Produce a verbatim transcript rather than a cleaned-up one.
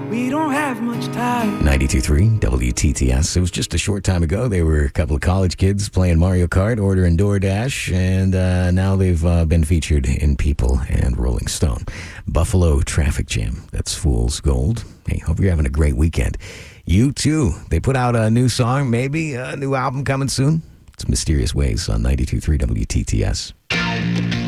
We don't have much time. ninety-two point three W T T S. It was just a short time ago. They were a couple of college kids playing Mario Kart, ordering DoorDash, and uh, now they've uh, been featured in People and Rolling Stone. Buffalo Traffic Jam. That's Fool's Gold. Hey, hope you're having a great weekend. You too. They put out a new song, maybe a new album coming soon. It's Mysterious Ways on ninety-two point three W T T S.